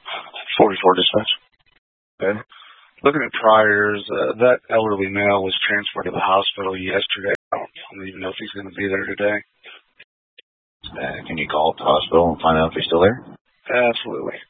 44 dispatch. Okay. Looking at priors, that elderly male was transferred to the hospital yesterday. I don't even know if he's going to be there today. Can you call the hospital and find out if he's still there? Absolutely.